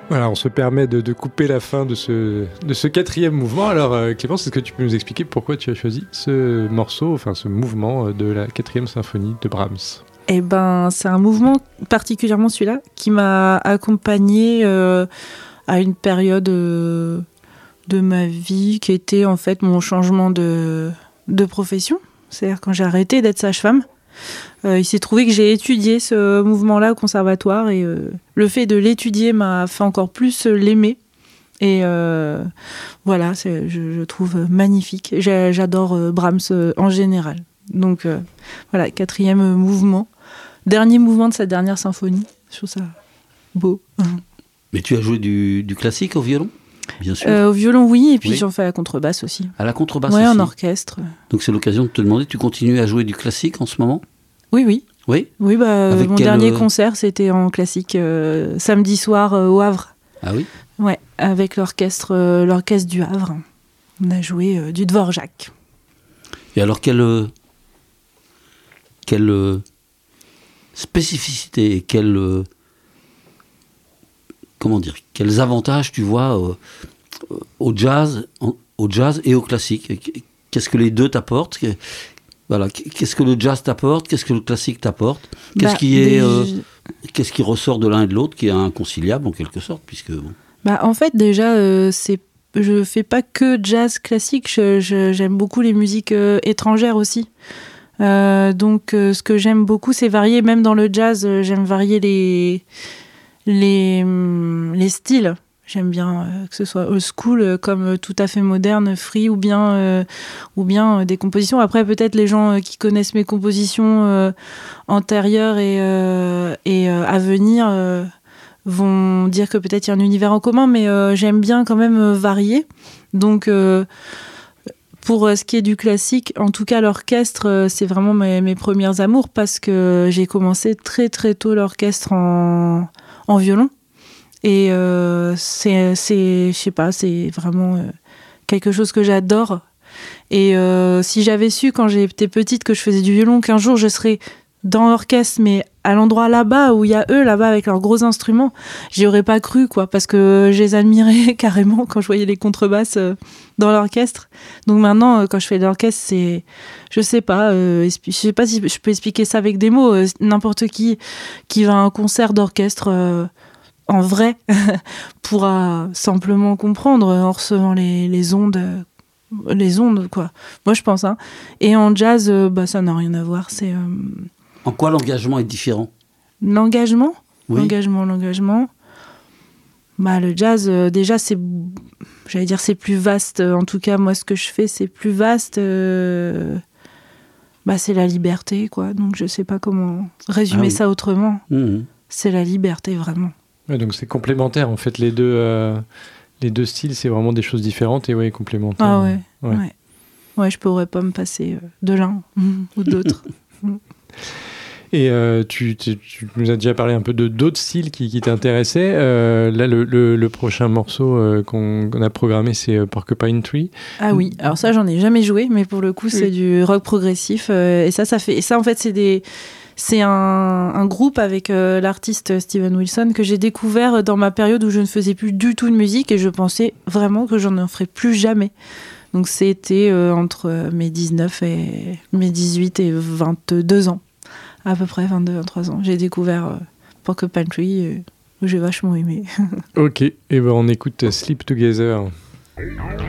Voilà, on se permet de couper la fin de ce quatrième mouvement. Alors Clémence, est-ce que tu peux nous expliquer pourquoi tu as choisi ce morceau, enfin ce mouvement de la 4e symphonie de Brahms? Eh ben, c'est un mouvement, particulièrement celui-là, qui m'a accompagnée à une période de ma vie qui était en fait mon changement de profession. C'est-à-dire quand j'ai arrêté d'être sage-femme. Il s'est trouvé que j'ai étudié ce mouvement-là au conservatoire et le fait de l'étudier m'a fait encore plus l'aimer. Et voilà, je trouve magnifique. J'adore Brahms en général. Donc voilà, 4e mouvement. Dernier mouvement de sa dernière symphonie. Je trouve ça beau. Mais tu as joué du classique au violon ? Bien sûr. Au violon, oui, et puis j'en fais à la contrebasse aussi. À la contrebasse aussi ? Oui, en orchestre. Donc c'est l'occasion de te demander, tu continues à jouer du classique en ce moment ? Oui. Oui, mon dernier concert, c'était en classique, samedi soir au Havre. Ah oui ? Ouais, avec l'orchestre du Havre. On a joué du Dvorak. Et alors, quelle spécificité et quels avantages tu vois au jazz et au classique ? Qu'est-ce que les deux t'apportent ? Voilà, qu'est-ce que le jazz t'apporte ? Qu'est-ce que le classique t'apporte ? Qu'est-ce qui ressort de l'un et de l'autre, qui est inconciliable en quelque sorte, puisque bon. En fait, déjà, je fais pas que jazz classique. J'aime beaucoup les musiques étrangères aussi. Donc, ce que j'aime beaucoup, c'est varier. Même dans le jazz, j'aime varier les styles. J'aime bien que ce soit old school comme tout à fait moderne, free ou bien des compositions. Après, peut-être les gens qui connaissent mes compositions antérieures et à venir vont dire que peut-être il y a un univers en commun, mais j'aime bien quand même varier. Donc, pour ce qui est du classique, en tout cas l'orchestre, c'est vraiment mes premiers amours parce que j'ai commencé très très tôt l'orchestre en violon. Et je sais pas, c'est vraiment quelque chose que j'adore. Et si j'avais su quand j'étais petite que je faisais du violon, qu'un jour je serais dans l'orchestre, mais à l'endroit là-bas où il y a eux là-bas avec leurs gros instruments, j'y aurais pas cru, quoi, parce que je les admirais carrément quand je voyais les contrebasses dans l'orchestre. Donc maintenant, quand je fais de l'orchestre, c'est, je sais pas si je peux expliquer ça avec des mots. N'importe qui va à un concert d'orchestre en vrai pourra simplement comprendre en recevant les ondes quoi. Moi je pense, hein. Et en jazz, ça n'a rien à voir. C'est en quoi l'engagement est différent ? L'engagement ? Oui. L'engagement. Le jazz, déjà c'est plus vaste. En tout cas, moi ce que je fais, c'est plus vaste. C'est la liberté, quoi. Donc je sais pas comment résumer ça autrement. Mmh. C'est la liberté, vraiment. Ouais, donc c'est complémentaire en fait, les deux styles, c'est vraiment des choses différentes et complémentaires. Ah ouais, je pourrais pas me passer de l'un ou de l'autre. Et tu nous as déjà parlé un peu d'autres styles qui t'intéressaient. Là, le prochain morceau qu'on a programmé, c'est Porcupine Tree. Ah oui, alors ça, j'en ai jamais joué, mais pour le coup, c'est du rock progressif. Et ça en fait, c'est un groupe avec l'artiste Steven Wilson que j'ai découvert dans ma période où je ne faisais plus du tout de musique et je pensais vraiment que j'en ferais plus jamais. Donc c'était entre mes 19 et mes 18 et 22 ans, à peu près 22-23 ans. J'ai découvert Porcupine Tree où j'ai vachement aimé. Ok, et on écoute Sleep Together.